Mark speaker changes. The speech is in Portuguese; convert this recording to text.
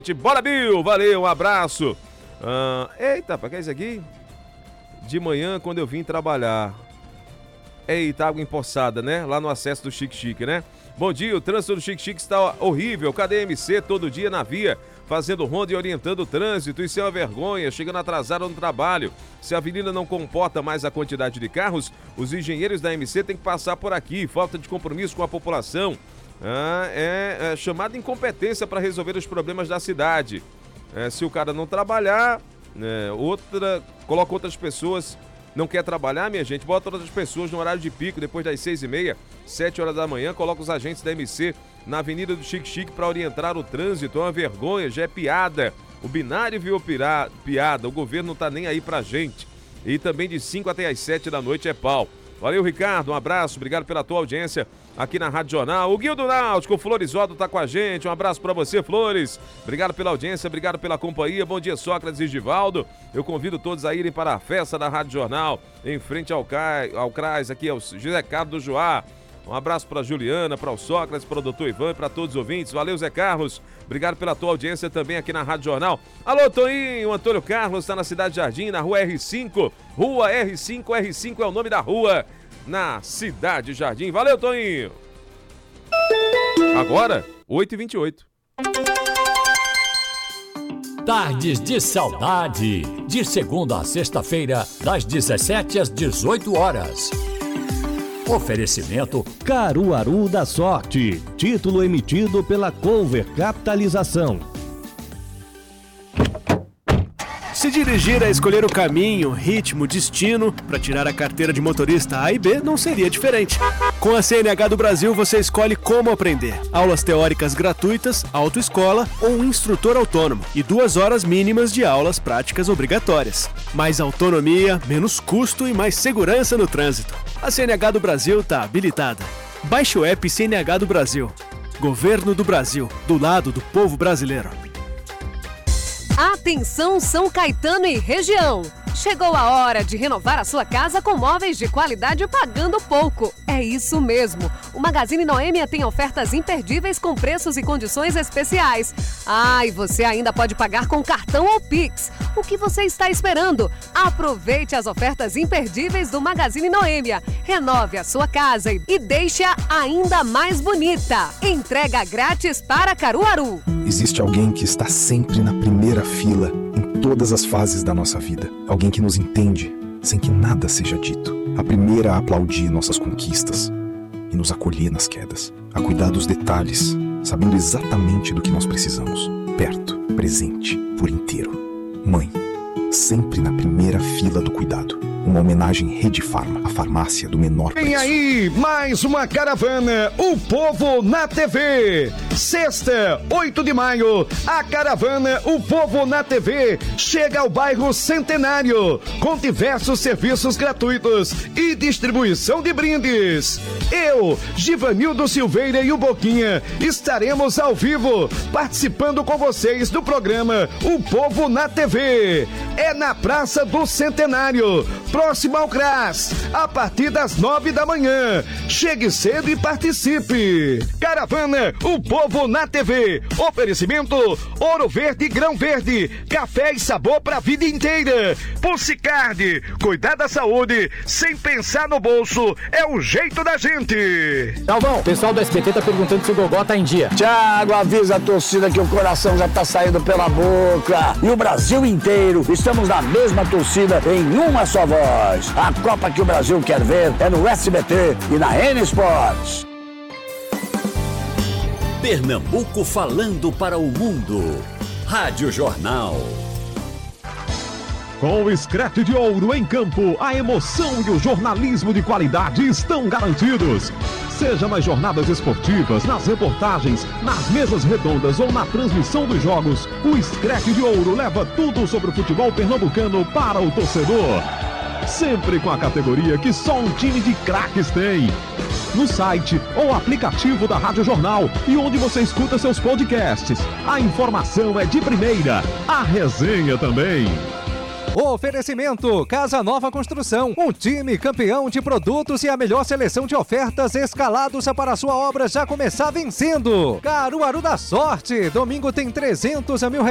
Speaker 1: Bora, Bill! Valeu, um abraço. Eita, pra que é isso aqui? De manhã, quando eu vim trabalhar. Eita, água empoçada, né? Lá no acesso do Chique Chique, né? Bom dia, o trânsito do Chique Chique está horrível. Cadê a MC todo dia na via, fazendo ronda e orientando o trânsito? Isso é uma vergonha, chegando atrasado no trabalho. Se a avenida não comporta mais a quantidade de carros, os engenheiros da MC têm que passar por aqui. Falta de compromisso com a população. É chamada incompetência para resolver os problemas da cidade. Se o cara não trabalhar, coloca outras pessoas. Não quer trabalhar, minha gente? Bota outras pessoas no horário de pico, depois das 6h30, 7 horas da manhã, coloca os agentes da MC na Avenida do Chique Chique para orientar o trânsito. É uma vergonha, já é piada. O binário viu piada, o governo não tá nem aí pra gente. E também de 5 até as 7 da noite é pau. Valeu, Ricardo, um abraço, obrigado pela tua audiência aqui na Rádio Jornal. O Guildo Náutico, o Florisvaldo tá com a gente, um abraço pra você, Flores. Obrigado pela audiência, obrigado pela companhia. Bom dia, Sócrates e Givaldo. Eu convido todos a irem para a festa da Rádio Jornal, em frente ao CRAS, aqui é o José Carlos do Joá. Um abraço para Juliana, para o Sócrates, para o doutor Ivan, para todos os ouvintes. Valeu, Zé Carlos. Obrigado pela tua audiência também aqui na Rádio Jornal. Alô, Toninho, o Antônio Carlos está na Cidade Jardim, na rua R5. Rua R5, R5 é o nome da rua, na Cidade Jardim. Valeu, Toninho. Agora, 8h28.
Speaker 2: Tardes de Saudade, de segunda a sexta-feira, das 17 às 18 horas. Oferecimento
Speaker 3: Caruaru da Sorte. Título emitido pela Cover Capitalização.
Speaker 4: Se dirigir a escolher o caminho, ritmo, destino para tirar a carteira de motorista A e B não seria diferente. Com a CNH do Brasil você escolhe como aprender. Aulas teóricas gratuitas, autoescola ou um instrutor autônomo e 2 horas mínimas de aulas práticas obrigatórias. Mais autonomia, menos custo e mais segurança no trânsito. A CNH do Brasil está habilitada. Baixe o app CNH do Brasil. Governo do Brasil, do lado do povo brasileiro.
Speaker 5: Atenção São Caetano e região! Chegou a hora de renovar a sua casa com móveis de qualidade pagando pouco. É isso mesmo. O Magazine Noêmia tem ofertas imperdíveis com preços e condições especiais. E você ainda pode pagar com cartão ou Pix. O que você está esperando? Aproveite as ofertas imperdíveis do Magazine Noêmia. Renove a sua casa e deixe-a ainda mais bonita. Entrega grátis para Caruaru.
Speaker 6: Existe alguém que está sempre na primeira fila em todas as fases da nossa vida. Alguém que nos entende sem que nada seja dito. A primeira a aplaudir nossas conquistas e nos acolher nas quedas. A cuidar dos detalhes, sabendo exatamente do que nós precisamos. Perto, presente, por inteiro. Mãe, sempre na primeira fila do cuidado. Uma homenagem Rede Farma, a farmácia do menor preço.
Speaker 7: Vem aí, mais uma caravana, o Povo na TV. Sexta, 8 de maio, a caravana O Povo na TV chega ao bairro Centenário, com diversos serviços gratuitos e distribuição de brindes. Eu, Givanildo Silveira e o Boquinha estaremos ao vivo, participando com vocês do programa O Povo na TV. É na Praça do Centenário, próximo ao CRAS, a partir das 9 da manhã. Chegue cedo e participe. Caravana O Povo na TV. Oferecimento Ouro Verde e Grão Verde. Café e sabor para a vida inteira. Pulsicard. Cuidar da saúde sem pensar no bolso é o jeito da gente.
Speaker 8: Galvão, o pessoal do SBT tá perguntando se o Gogó tá em dia.
Speaker 9: Thiago, avisa a torcida que o coração já tá saindo pela boca. E o Brasil inteiro, estamos na mesma torcida em uma só voz. A Copa que o Brasil quer ver é no SBT e na N Sports.
Speaker 2: Pernambuco falando para o mundo. Rádio Jornal.
Speaker 3: Com o Screte de Ouro em campo, a emoção e o jornalismo de qualidade estão garantidos. Seja nas jornadas esportivas, nas reportagens, nas mesas redondas ou na transmissão dos jogos, o Screte de Ouro leva tudo sobre o futebol pernambucano para o torcedor. Sempre com a categoria que só um time de craques tem. No site ou aplicativo da Rádio Jornal e onde você escuta seus podcasts. A informação é de primeira, a resenha também.
Speaker 10: Oferecimento Casa Nova Construção, um time campeão de produtos e a melhor seleção de ofertas escalados para a sua obra já começar vencendo. Caruaru da Sorte, domingo tem 300 mil reais